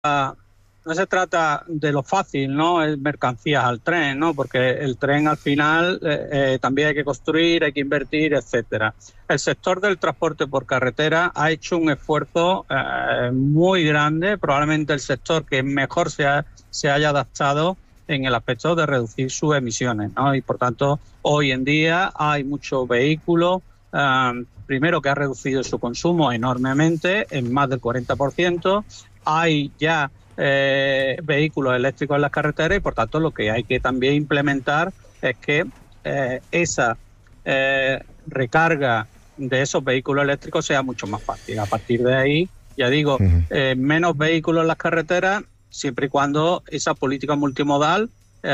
no se trata de lo fácil, ¿no? Es mercancías al tren, ¿no? Porque el tren al final también hay que construir, hay que invertir, etcétera. El sector del transporte por carretera ha hecho un esfuerzo muy grande, probablemente el sector que mejor se haya adaptado en el aspecto de reducir sus emisiones, ¿no? Y por tanto, hoy en día hay muchos vehículos, primero que ha reducido su consumo enormemente, en más del 40%, hay ya vehículos eléctricos en las carreteras y por tanto lo que hay que también implementar es que esa recarga de esos vehículos eléctricos sea mucho más fácil. A partir de ahí, ya digo, menos vehículos en las carreteras, siempre y cuando esa política multimodal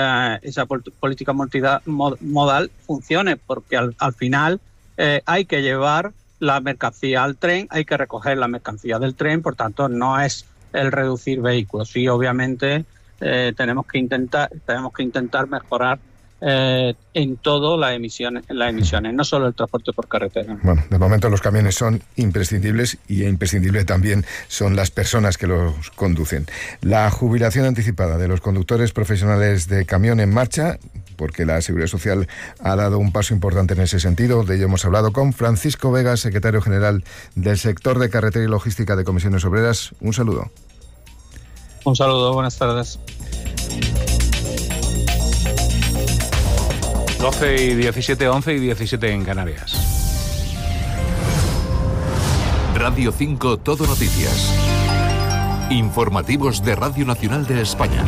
funcione, porque al final hay que llevar la mercancía al tren, hay que recoger la mercancía del tren, por tanto no es el reducir vehículos. Sí, obviamente tenemos que intentar mejorar en todo las emisiones, no solo el transporte por carretera. Bueno, de momento los camiones son imprescindibles y imprescindible también son las personas que los conducen. La jubilación anticipada de los conductores profesionales de camión en marcha, porque la Seguridad Social ha dado un paso importante en ese sentido. De ello hemos hablado con Francisco Vega, secretario general del sector de carretera y logística de Comisiones Obreras. Un saludo. Un saludo, buenas tardes. 12:17, 11:17 en Canarias. Radio 5 Todo Noticias. Informativos de Radio Nacional de España.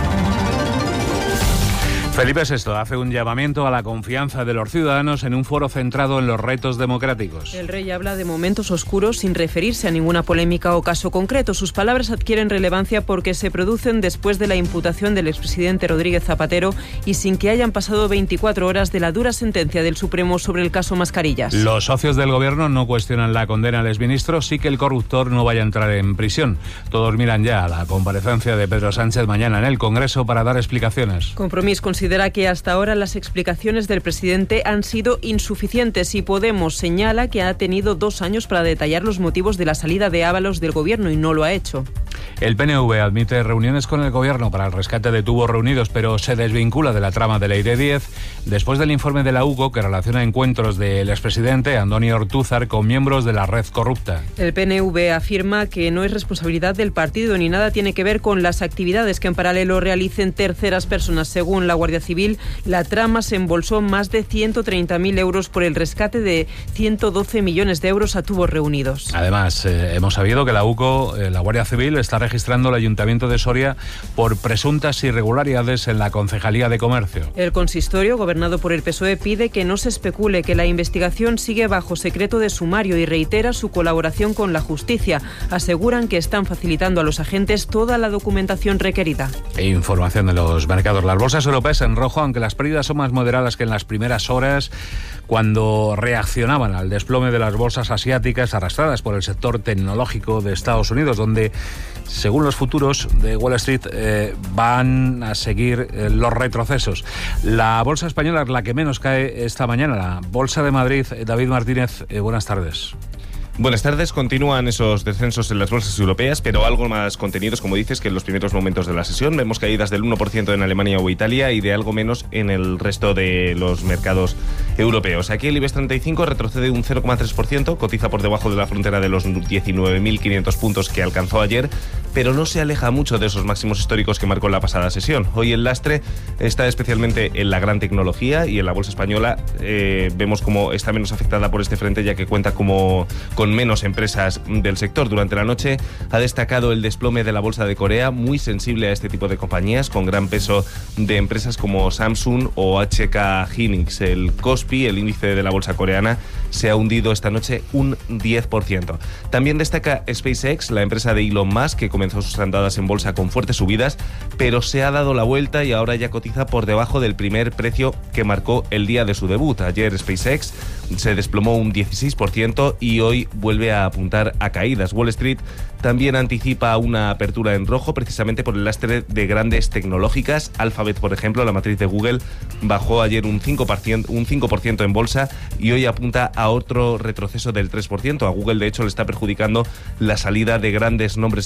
Felipe VI hace un llamamiento a la confianza de los ciudadanos en un foro centrado en los retos democráticos. El rey habla de momentos oscuros sin referirse a ninguna polémica o caso concreto. Sus palabras adquieren relevancia porque se producen después de la imputación del expresidente Rodríguez Zapatero y sin que hayan pasado 24 horas de la dura sentencia del Supremo sobre el caso Mascarillas. Los socios del gobierno no cuestionan la condena al exministro, sí que el corruptor no vaya a entrar en prisión. Todos miran ya a la comparecencia de Pedro Sánchez mañana en el Congreso para dar explicaciones. Compromís considera que hasta ahora las explicaciones del presidente han sido insuficientes y Podemos señala que ha tenido 2 años para detallar los motivos de la salida de Ábalos del gobierno y no lo ha hecho. El PNV admite reuniones con el gobierno para el rescate de tubos reunidos, pero se desvincula de la trama de Ley de 10 después del informe de la UCO que relaciona encuentros del expresidente Andoni Ortúzar con miembros de la red corrupta. El PNV afirma que no es responsabilidad del partido ni nada tiene que ver con las actividades que en paralelo realicen terceras personas. Según la Guardia Civil, la trama se embolsó más de 130.000 euros por el rescate de 112 millones de euros a tubos reunidos. Además, hemos sabido que la UCO, la Guardia Civil, está registrando el Ayuntamiento de Soria por presuntas irregularidades en la Concejalía de Comercio. El consistorio, gobernado por el PSOE, pide que no se especule, que la investigación sigue bajo secreto de sumario y reitera su colaboración con la justicia. Aseguran que están facilitando a los agentes toda la documentación requerida. Información de los mercados. Las bolsas europeas en rojo, aunque las pérdidas son más moderadas que en las primeras horas, cuando reaccionaban al desplome de las bolsas asiáticas arrastradas por el sector tecnológico de Estados Unidos, donde, según los futuros de Wall Street, van a seguir los retrocesos. La bolsa española es la que menos cae esta mañana, la Bolsa de Madrid. David Martínez, buenas tardes. Buenas tardes. Continúan esos descensos en las bolsas europeas, pero algo más contenidos, como dices, que en los primeros momentos de la sesión. Vemos caídas del 1% en Alemania o Italia y de algo menos en el resto de los mercados europeos. Aquí el IBEX 35 retrocede un 0,3%, cotiza por debajo de la frontera de los 19.500 puntos que alcanzó ayer, pero no se aleja mucho de esos máximos históricos que marcó en la pasada sesión. Hoy el lastre está especialmente en la gran tecnología y en la bolsa española vemos como está menos afectada por este frente, ya que cuenta con menos empresas del sector. Durante la noche ha destacado el desplome de la bolsa de Corea, muy sensible a este tipo de compañías, con gran peso de empresas como Samsung o HK Hynix. El Kospi, el índice de la bolsa coreana, se ha hundido esta noche un 10%. También destaca SpaceX, la empresa de Elon Musk, que comenzó sus andadas en bolsa con fuertes subidas, pero se ha dado la vuelta y ahora ya cotiza por debajo del primer precio que marcó el día de su debut. Ayer SpaceX se desplomó un 16% y hoy vuelve a apuntar a caídas. Wall Street también anticipa una apertura en rojo, precisamente por el lastre de grandes tecnológicas. Alphabet, por ejemplo, la matriz de Google, bajó ayer un 5% en bolsa y hoy apunta a otro retroceso del 3%. A Google, de hecho, le está perjudicando la salida de grandes nombres históricos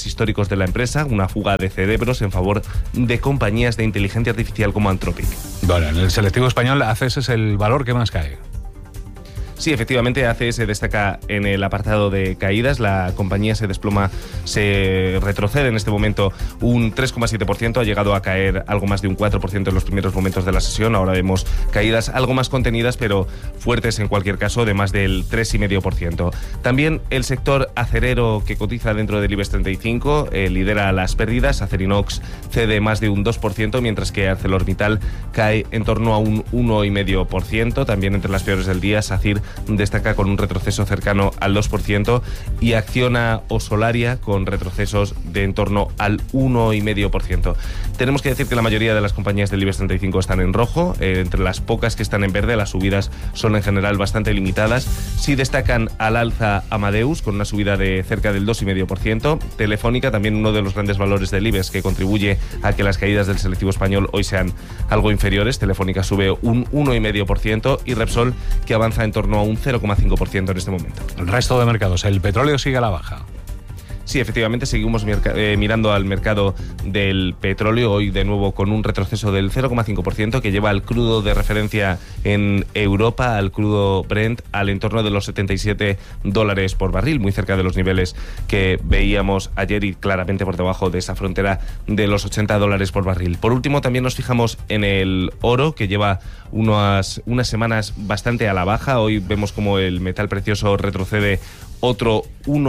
de la empresa, una fuga de cerebros en favor de compañías de inteligencia artificial como Anthropic. Bueno, en el selectivo español, ACS es el valor que más cae. Sí, efectivamente, ACS destaca en el apartado de caídas. La compañía se retrocede en este momento un 3,7%, ha llegado a caer algo más de un 4% en los primeros momentos de la sesión. Ahora vemos caídas algo más contenidas, pero fuertes en cualquier caso, de más del 3,5%. También el sector acerero, que cotiza dentro del IBEX 35, lidera las pérdidas. Acerinox cede más de un 2%, mientras que ArcelorMittal cae en torno a un 1,5%. También entre las peores del día, SACIR destaca con un retroceso cercano al 2% y Acciona o Solaria con retrocesos de en torno al 1,5%. Tenemos que decir que la mayoría de las compañías del IBEX 35 están en rojo. Entre las pocas que están en verde, las subidas son en general bastante limitadas. Sí destacan al alza Amadeus con una subida de cerca del 2,5%. Telefónica, también uno de los grandes valores del IBEX que contribuye a que las caídas del selectivo español hoy sean algo inferiores. Telefónica sube un 1,5% y Repsol, que avanza en torno a un 0,5% en este momento. El resto de mercados, el petróleo sigue a la baja. Sí, efectivamente, seguimos mirando al mercado del petróleo, hoy de nuevo con un retroceso del 0,5% que lleva al crudo de referencia en Europa, al crudo Brent, al entorno de los $77 por barril, muy cerca de los niveles que veíamos ayer y claramente por debajo de esa frontera de los $80 por barril. Por último, también nos fijamos en el oro, que lleva unas semanas bastante a la baja. Hoy vemos como el metal precioso retrocede otro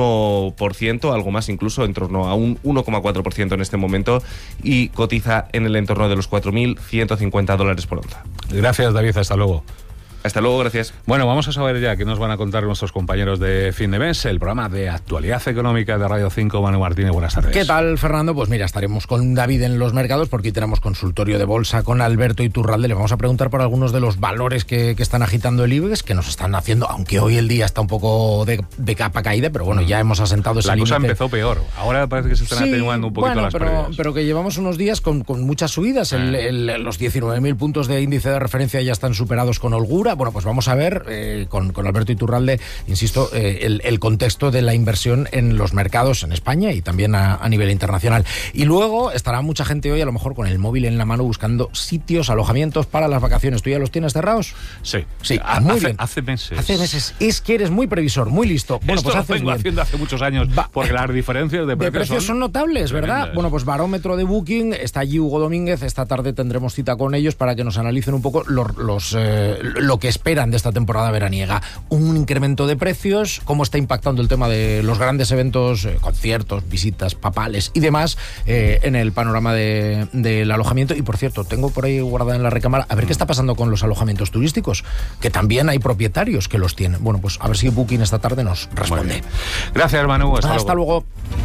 1%, algo más incluso, en torno a un 1,4% en este momento, y cotiza en el entorno de los $4.150 por onza. Gracias, David, hasta luego. Hasta luego, gracias. Bueno, vamos a saber ya qué nos van a contar nuestros compañeros de Fin de Mes, el programa de actualidad económica de Radio 5. Manu Martínez, buenas tardes. ¿Qué tal, Fernando? Pues mira, estaremos con David en los mercados porque hoy tenemos consultorio de bolsa con Alberto Iturralde. Le vamos a preguntar por algunos de los valores que están agitando el IBEX, que nos están haciendo, aunque hoy el día está un poco de capa caída, pero bueno, ya hemos asentado ese límite. La cosa empezó peor. Ahora parece que se están atenuando un poquito las pérdidas. Pero que llevamos unos días con muchas subidas. Los 19.000 puntos de índice de referencia ya están superados con holgura. Bueno, pues vamos a ver con Alberto Iturralde, insisto, el contexto de la inversión en los mercados en España y también a nivel internacional. Y luego estará mucha gente hoy a lo mejor con el móvil en la mano buscando sitios, alojamientos para las vacaciones. ¿Tú ya los tienes cerrados? Sí. Muy bien. Hace meses. Hace meses. Es que eres muy previsor, muy listo. Bueno, esto pues lo vengo haciendo hace muchos años, porque las diferencias de precios son notables, ¿verdad? tremendas. Bueno, pues barómetro de Booking, está allí Hugo Domínguez. Esta tarde tendremos cita con ellos para que nos analicen un poco lo que esperan de esta temporada veraniega. Un incremento de precios, cómo está impactando el tema de los grandes eventos, conciertos, visitas papales y demás en el panorama del alojamiento. Y por cierto, tengo por ahí guardada en la recámara a ver qué está pasando con los alojamientos turísticos, que también hay propietarios que los tienen. Bueno, pues a ver si Booking esta tarde nos responde. Gracias, Manu. Hasta luego.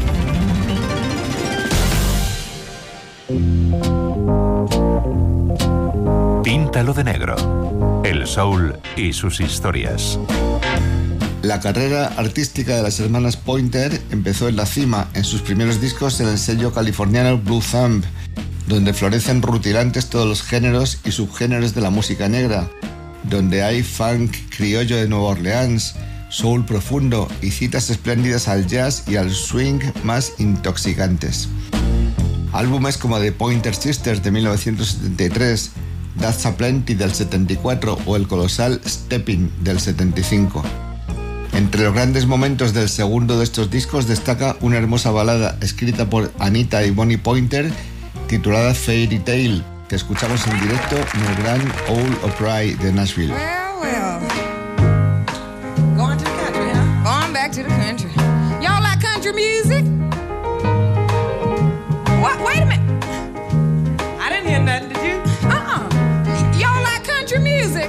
Píntalo de negro. El soul y sus historias. La carrera artística de las hermanas Pointer empezó en la cima, en sus primeros discos en el sello californiano Blue Thumb, donde florecen rutilantes todos los géneros y subgéneros de la música negra, donde hay funk criollo de Nueva Orleans, soul profundo y citas espléndidas al jazz y al swing más intoxicantes. Álbumes como The Pointer Sisters de 1973, That's a Plenty del 74 o el colosal Steppin' del 75. Entre los grandes momentos del segundo de estos discos destaca una hermosa balada escrita por Anita y Bonnie Pointer titulada Fairy Tale, que escuchamos en directo en el Grand Ole Opry de Nashville. Well, going to the country, huh? Going back to the country. Y'all like country music? What? Wait a minute. I didn't hear nothing, did you? Y'all like country music?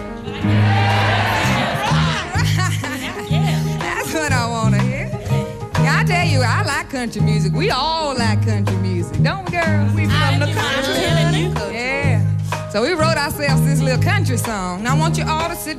That's what I want to hear. Yeah, I tell you, I like country music. We all like country music, don't we, girls? We from the country. Yeah. So we wrote ourselves this little country song. Now I want you all to sit